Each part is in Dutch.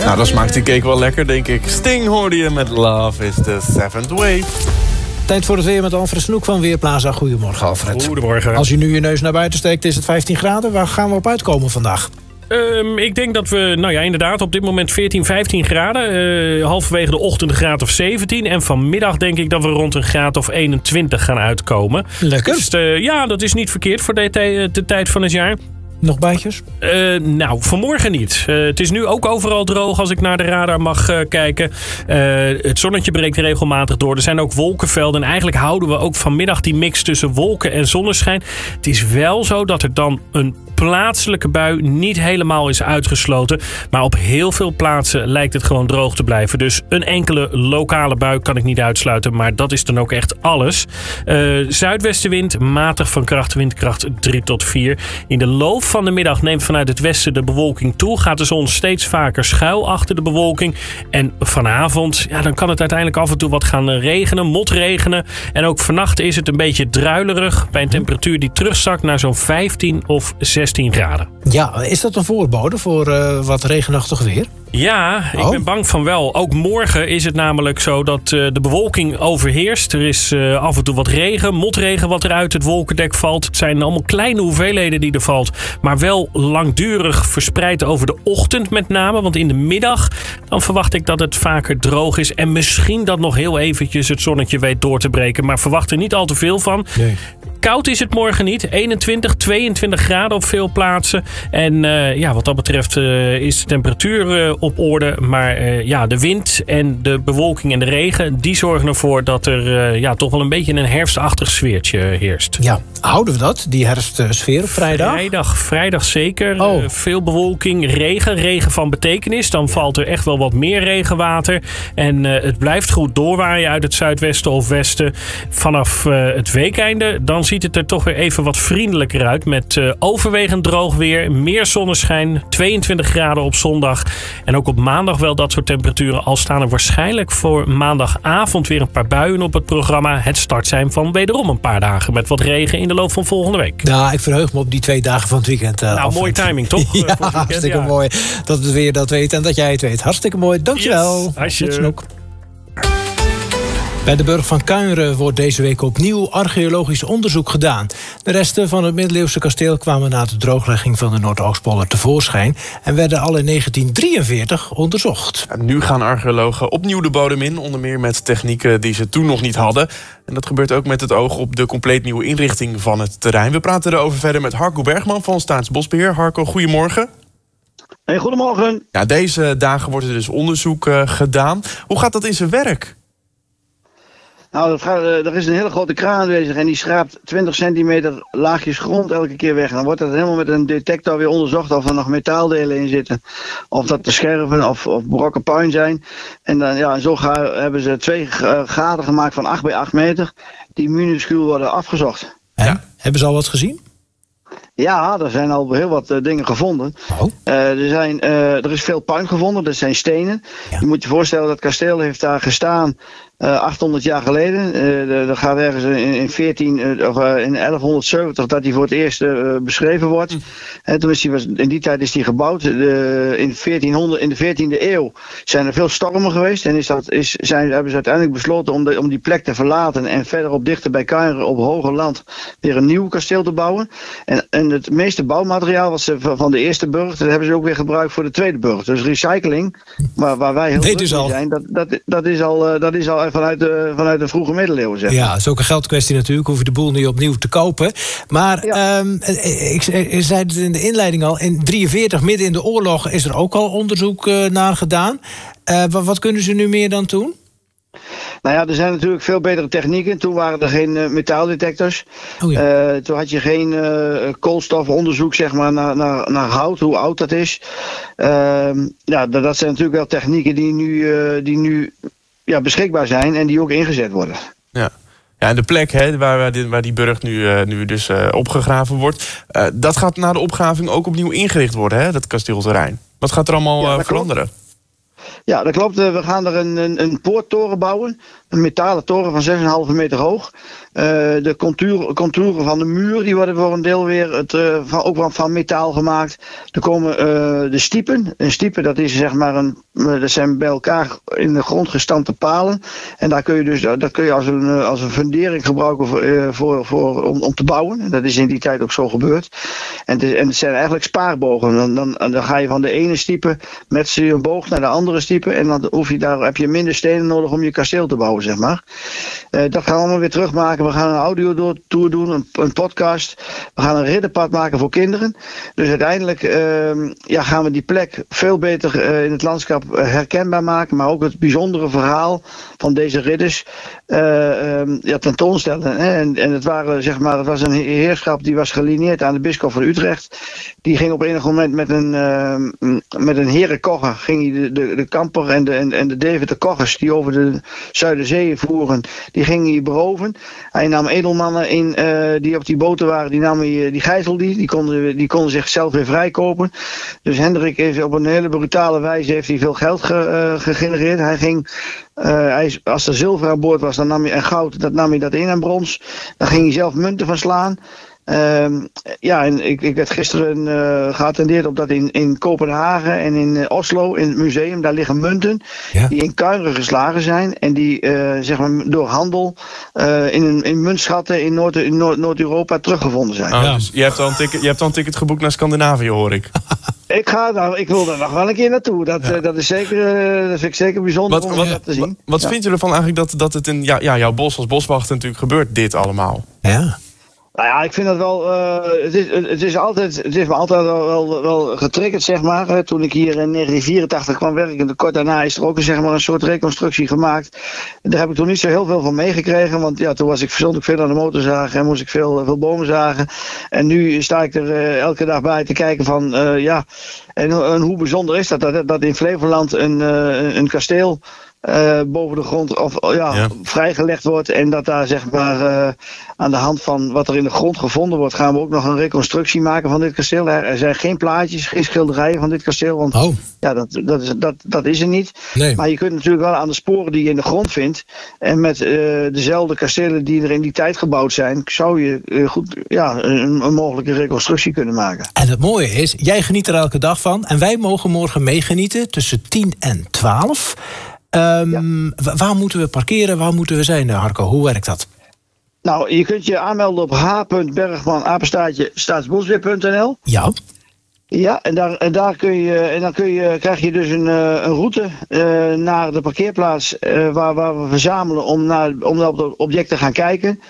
Nou, dan smaakt die cake wel lekker, denk ik. Sting hoorde je met Love is the Seventh Wave. Tijd voor het weer met Alfred Snoek van Weerplaza. Goedemorgen, Alfred. Goedemorgen. Als u nu je neus naar buiten steekt, is het 15 graden. Waar gaan we op uitkomen vandaag? Ik denk dat we, inderdaad op dit moment 14, 15 graden. Halverwege de ochtend een graad of 17. En vanmiddag denk ik dat we rond een graad of 21 gaan uitkomen. Lekker. Dus dat is niet verkeerd voor de tijd van het jaar. Nog buitjes? Vanmorgen niet. Het is nu ook overal droog als ik naar de radar mag kijken. Het zonnetje breekt regelmatig door. Er zijn ook wolkenvelden. En eigenlijk houden we ook vanmiddag die mix tussen wolken en zonneschijn. Het is wel zo dat er dan een plaatselijke bui niet helemaal is uitgesloten. Maar op heel veel plaatsen lijkt het gewoon droog te blijven. Dus een enkele lokale bui kan ik niet uitsluiten. Maar dat is dan ook echt alles. Zuidwestenwind, matig van kracht, windkracht 3 tot 4. In de loop van de middag neemt vanuit het westen de bewolking toe. Gaat de zon steeds vaker schuil achter de bewolking. En vanavond, dan kan het uiteindelijk af en toe wat gaan regenen, motregenen. En ook vannacht is het een beetje druilerig. Bij een temperatuur die terugzakt naar zo'n 15 of 16 graden. Ja, is dat een voorbode voor wat regenachtig weer? Ja, ik ben bang van wel. Ook morgen is het namelijk zo dat de bewolking overheerst. Er is af en toe wat regen, motregen wat er uit het wolkendek valt. Het zijn allemaal kleine hoeveelheden die er valt. Maar wel langdurig verspreid over de ochtend met name. Want in de middag dan verwacht ik dat het vaker droog is. En misschien dat nog heel eventjes het zonnetje weet door te breken. Maar verwacht er niet al te veel van. Nee. Koud is het morgen niet. 21, 22 graden op veel plaatsen. En wat dat betreft is de temperatuur op orde. Maar de wind en de bewolking en de regen, die zorgen ervoor dat er toch wel een beetje een herfstachtig sfeertje heerst. Ja, houden we dat, die herfstsfeer op vrijdag? Vrijdag zeker. Veel bewolking, regen van betekenis. Dan valt er echt wel wat meer regenwater. En het blijft goed doorwaaien uit het zuidwesten of westen. Vanaf het weekeinde, dan ziet het er toch weer even wat vriendelijker uit. Met overwegend droog weer, meer zonneschijn, 22 graden op zondag. En ook op maandag wel dat soort temperaturen. Al staan er waarschijnlijk voor maandagavond weer een paar buien op het programma. Het start zijn van wederom een paar dagen met wat regen in de loop van volgende week. Nou, ik verheug me op die 2 dagen van het weekend. Mooie timing, toch? Ja, hartstikke mooi dat het weer dat weet en dat jij het weet. Hartstikke mooi, dankjewel. Yes, Snoek. Bij de burcht van Kuinre wordt deze week opnieuw archeologisch onderzoek gedaan. De resten van het middeleeuwse kasteel kwamen na de drooglegging van de Noordoostpolder tevoorschijn en werden al in 1943 onderzocht. Nu gaan archeologen opnieuw de bodem in, onder meer met technieken die ze toen nog niet hadden. En dat gebeurt ook met het oog op de compleet nieuwe inrichting van het terrein. We praten erover verder met Harco Bergman van Staatsbosbeheer. Harco, goedemorgen. Hey, goedemorgen. Ja, deze dagen wordt er dus onderzoek gedaan. Hoe gaat dat in zijn werk? Nou, er is een hele grote kraan aanwezig en die schraapt 20 centimeter laagjes grond elke keer weg. Dan wordt dat helemaal met een detector weer onderzocht of er nog metaaldelen in zitten. Of dat de scherven of brokken puin zijn. En dan, zo hebben ze 2 gaten gemaakt van 8 bij 8 meter. Die minuscuul worden afgezocht. En? Hebben ze al wat gezien? Ja, er zijn al heel wat dingen gevonden. Er is veel puin gevonden, dat zijn stenen. Ja. Je moet je voorstellen, dat kasteel heeft daar gestaan 800 jaar geleden. Er gaat ergens in 1170 dat hij voor het eerst beschreven wordt. Toen in die tijd is hij gebouwd. In de 14e eeuw zijn er veel stormen geweest. En hebben ze uiteindelijk besloten om die plek te verlaten en verderop dichter bij Kuinre op hoger land weer een nieuw kasteel te bouwen. En het meeste bouwmateriaal van de eerste burcht, dat hebben ze ook weer gebruikt voor de tweede burcht. Dus recycling, waar wij heel druk mee zijn, dat is al vanuit de vroege middeleeuwen, zeg. Ja, dat is ook een geldkwestie natuurlijk. Hoef je de boel niet opnieuw te kopen. Maar ik zei het in de inleiding al, in 1943, midden in de oorlog, is er ook al onderzoek naar gedaan. Wat kunnen ze nu meer dan toen? Nou ja, er zijn natuurlijk veel betere technieken. Toen waren er geen metaaldetectors. Toen had je geen koolstofonderzoek, zeg maar, naar hout, hoe oud dat is. Dat zijn natuurlijk wel technieken die nu beschikbaar zijn en die ook ingezet worden. Ja, en de plek waar die burcht nu dus opgegraven wordt, dat gaat na de opgraving ook opnieuw ingericht worden, dat kasteelterrein. Wat gaat er allemaal veranderen? Ja, dat klopt. We gaan er een poorttoren bouwen. Een metalen toren van 6,5 meter hoog. De contouren van de muur die worden voor een deel weer ook van metaal gemaakt. Er komen de stiepen. Een stiepen, dat is zeg maar dat zijn bij elkaar in de grond gestampte palen. En daar kun je als een fundering gebruiken om te bouwen. En dat is in die tijd ook zo gebeurd. En het zijn eigenlijk spaarbogen. Dan ga je van de ene stiepe met een boog naar de andere stiepe. En dan heb je minder stenen nodig om je kasteel te bouwen, zeg maar. Dat gaan we allemaal weer terugmaken. We gaan een audio-tour doen, een podcast. We gaan een ridderpad maken voor kinderen. Dus uiteindelijk gaan we die plek veel beter in het landschap herkenbaar maken. Maar ook het bijzondere verhaal van deze ridders tentoonstellen. En het was een heerschap die was gelineerd aan de bisschop van Utrecht. Die ging op enig moment met een herenkogger, ging hij de kamper en de Deventer koggers die over de Zuiderzee voeren, die ging hij beroven. Hij nam edelmannen in die op die boten waren, die gijzelde die konden zichzelf weer vrijkopen. Dus Hendrik heeft op een hele brutale wijze veel geld gegenereerd. Als er zilver aan boord was, en goud, nam hij dat in en brons. Dan ging hij zelf munten van slaan. En ik werd gisteren geattendeerd op dat in Kopenhagen en in Oslo, in het museum, daar liggen munten die in kuilen geslagen zijn en die door handel in muntschatten in Noord-Europa teruggevonden zijn. Oh, dus je hebt al een ticket geboekt naar Scandinavië, hoor ik. Ik wil daar nog wel een keer naartoe. Dat vind ik zeker bijzonder om dat te zien. Wat vindt u ervan eigenlijk dat het in jouw bos als boswachter natuurlijk gebeurt, dit allemaal? Ja. Nou ja, ik vind dat wel. Het heeft me altijd wel getriggerd, zeg maar. Toen ik hier in 1984 kwam werken, kort daarna is er ook een soort reconstructie gemaakt. Daar heb ik toen niet zo heel veel van meegekregen, want toen stond ik veel aan de motorzaag en moest ik veel bomen zagen. En nu sta ik er elke dag bij te kijken van, en hoe bijzonder is dat in Flevoland een kasteel boven de grond vrijgelegd wordt en dat daar aan de hand van wat er in de grond gevonden wordt, gaan we ook nog een reconstructie maken van dit kasteel. Er zijn geen plaatjes, geen schilderijen van dit kasteel, want dat is er niet. Nee. Maar je kunt natuurlijk wel aan de sporen die je in de grond vindt en met dezelfde kastelen die er in die tijd gebouwd zijn, zou je goed een mogelijke reconstructie kunnen maken. En het mooie is, jij geniet er elke dag van en wij mogen morgen meegenieten tussen 10 en 12. Waar moeten we parkeren? Waar moeten we zijn, Harco? Hoe werkt dat? Nou, je kunt je aanmelden op h.bergman@staatsbosbeheer.nl. Ja. Ja, en daar krijg je dus een route naar de parkeerplaats waar we verzamelen om op het object te gaan kijken.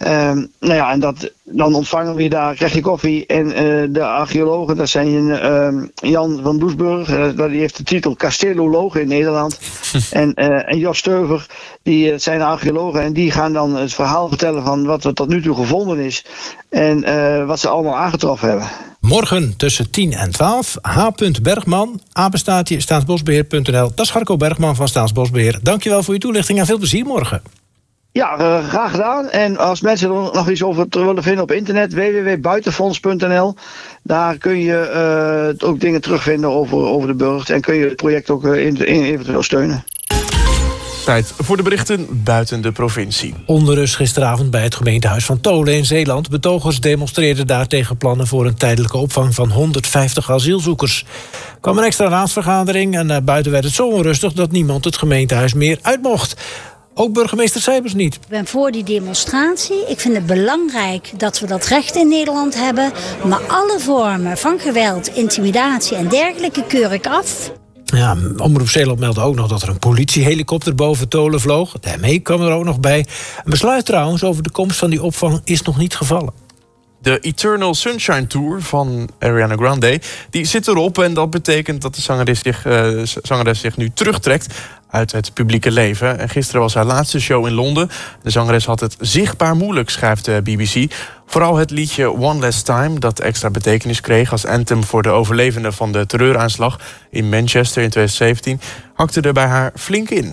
Dan ontvangen we je daar, krijg je koffie en de archeologen, dat zijn Jan van Doesburg, die heeft de titel kasteeloloog in Nederland. En Jos Steuver, dat zijn de archeologen en die gaan dan het verhaal vertellen van wat er tot nu toe gevonden is en wat ze allemaal aangetroffen hebben. Morgen tussen 10 en 12, h.bergman, @staatsbosbeheer.nl. Dat is Harco Bergman van Staatsbosbeheer. Dankjewel voor je toelichting en veel plezier morgen. Ja, graag gedaan. En als mensen er nog iets over willen vinden op internet, www.buitenfonds.nl. Daar kun je ook dingen terugvinden over de burcht en kun je het project ook eventueel steunen. Tijd voor de berichten buiten de provincie. Onrust gisteravond bij het gemeentehuis van Tolen in Zeeland. Betogers demonstreerden daar tegen plannen voor een tijdelijke opvang van 150 asielzoekers. Er kwam een extra raadsvergadering en buiten werd het zo onrustig dat niemand het gemeentehuis meer uit mocht. Ook burgemeester Seibers niet. Ik ben voor die demonstratie. Ik vind het belangrijk dat we dat recht in Nederland hebben. Maar alle vormen van geweld, intimidatie en dergelijke keur ik af. Ja, Omroep Zeeland meldde ook nog dat er een politiehelikopter boven Tolen vloog. De ME kwam er ook nog bij. Een besluit trouwens over de komst van die opvang is nog niet gevallen. De Eternal Sunshine Tour van Ariana Grande, die zit erop. En dat betekent dat de zangeres zich nu terugtrekt uit het publieke leven. En gisteren was haar laatste show in Londen. De zangeres had het zichtbaar moeilijk, schrijft de BBC. Vooral het liedje One Last Time, dat extra betekenis kreeg als anthem voor de overlevenden van de terreuraanslag in Manchester in 2017, hakte er bij haar flink in.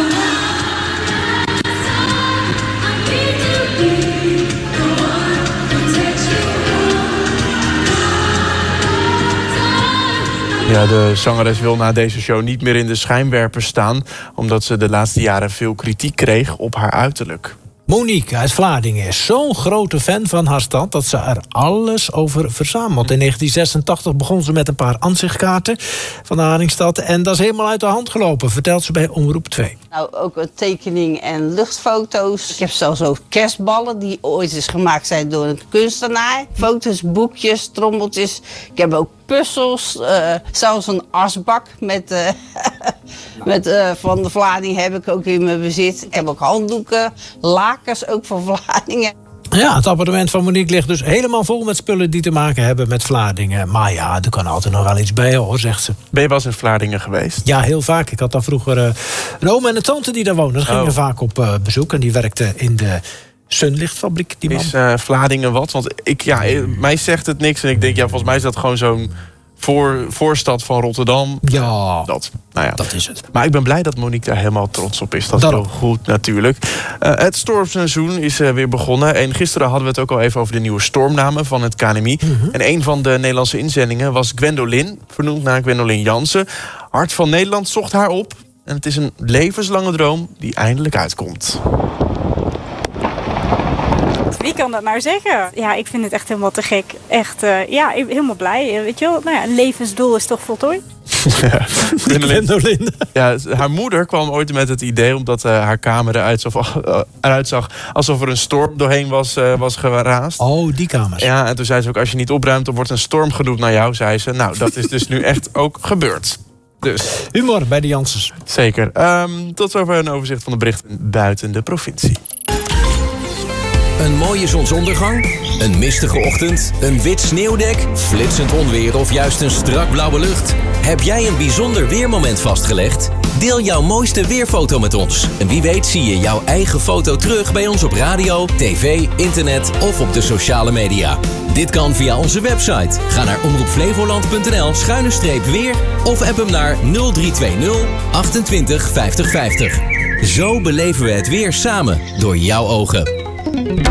Ja, de zangeres wil na deze show niet meer in de schijnwerpers staan, omdat ze de laatste jaren veel kritiek kreeg op haar uiterlijk. Monique uit Vlaardingen is zo'n grote fan van haar stad dat ze er alles over verzamelt. In 1986 begon ze met een paar ansichtkaarten van de Haringstad. En dat is helemaal uit de hand gelopen, vertelt ze bij Omroep 2. Nou, ook een tekening en luchtfoto's. Ik heb zelfs ook kerstballen die ooit is gemaakt zijn door een kunstenaar. Foto's, boekjes, trommeltjes. Ik heb ook puzzels. Zelfs een asbak met van de Vlaardingen heb ik ook in mijn bezit. Ik heb ook handdoeken, lakens ook van Vlaardingen. Ja, het appartement van Monique ligt dus helemaal vol met spullen die te maken hebben met Vlaardingen. Maar ja, er kan altijd nog wel iets bij, hoor, zegt ze. Ben je wel eens in Vlaardingen geweest? Ja, heel vaak. Ik had daar vroeger een oom en een tante die daar woonden. Ze gingen vaak op bezoek en die werkte in de Sunlichtfabriek. Die man. Is Vlaardingen wat? Want mij zegt het niks. En ik denk, volgens mij is dat gewoon zo'n voorstad van Rotterdam. Ja, dat is het. Maar ik ben blij dat Monique daar helemaal trots op is. Dat is heel goed natuurlijk. Het stormseizoen is weer begonnen. En gisteren hadden we het ook al even over de nieuwe stormnamen van het KNMI. Mm-hmm. En een van de Nederlandse inzendingen was Gwendolyn. Vernoemd naar Gwendolyn Jansen. Hart van Nederland zocht haar op. En het is een levenslange droom die eindelijk uitkomt. Wie kan dat nou zeggen? Ja, ik vind het echt helemaal te gek. Echt, helemaal blij. Weet je wel, een levensdoel is toch voltooid? Gwendolyn. Ja, haar moeder kwam ooit met het idee, omdat haar kamer eruit zag alsof er een storm doorheen was geraasd. Oh, die kamers. Ja, en toen zei ze ook, als je niet opruimt, dan wordt een stormgedoe naar jou, zei ze. Nou, dat is dus nu echt ook gebeurd. Dus. Humor bij de Janssens. Zeker. Tot zover een overzicht van de berichten buiten de provincie. Een mooie zonsondergang, een mistige ochtend, een wit sneeuwdek, flitsend onweer of juist een strak blauwe lucht. Heb jij een bijzonder weermoment vastgelegd? Deel jouw mooiste weerfoto met ons. En wie weet zie je jouw eigen foto terug bij ons op radio, tv, internet of op de sociale media. Dit kan via onze website. Ga naar omroepflevoland.nl/weer of app hem naar 0320 28 50 50. Zo beleven we het weer samen door jouw ogen.